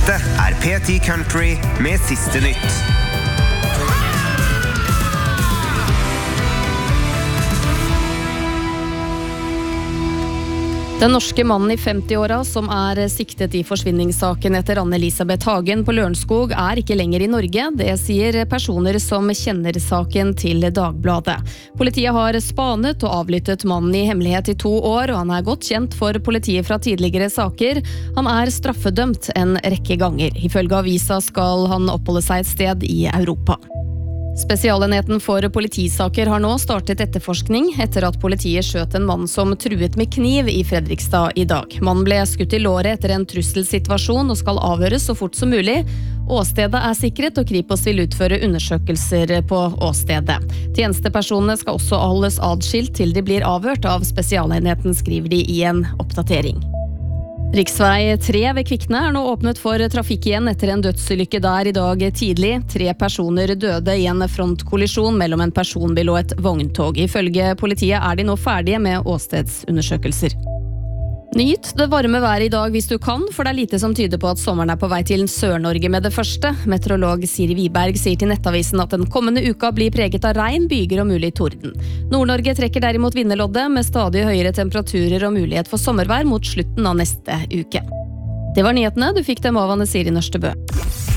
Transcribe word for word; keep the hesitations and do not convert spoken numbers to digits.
Dette er P ti Country med siste nytt. Den norske mannen i femti-åra som er siktet i forsvinningssaken etter Anne-Elisabeth Hagen på Lørenskog er ikke lenger i Norge. Det sier personer som kjenner saken til Dagbladet. Politiet har spanet og avlyttet mannen i hemmelighet i to år, og han er godt kjent for politiet fra tidligere saker. Han er straffedømt en rekke ganger. Ifølge avisa skal han oppholde seg et sted i Europa. Spesialenheten for politisaker har nå startet etterforskning etter at politiet skjøt en mann som truet med kniv i Fredrikstad i dag. Mannen ble skutt i låret etter en trusselsituasjon og skal avhøres så fort som mulig. Åstedet er sikret, og Kripos vil utføre undersøkelser på åstedet. Tjenestepersonene skal også holdes adskilt til de blir avhørt av spesialenheten, skriver de i en oppdatering. Riksvei tre ved Kvikne er nå åpnet for trafikk igjen etter en dødsulykke der i dag tidlig. Tre personer døde i en frontkollisjon mellom en personbil og et vogntog. Ifølge politiet er de nå ferdige med åstedsundersøkelser. Nyt det varme været i dag hvis du kan, for det er lite som tyder på at sommeren er på vei til Sør-Norge med det første. Meteorolog Siri Wiberg sier til Nettavisen at den kommende uka blir preget av regn, byger og mulig torden. Nord-Norge trekker derimot vinnerloddet med stadig høyere temperaturer og mulighet for sommervær mot slutten av neste uke. Det var nyhetene, du fikk dem av Anne Siri Nørstebø.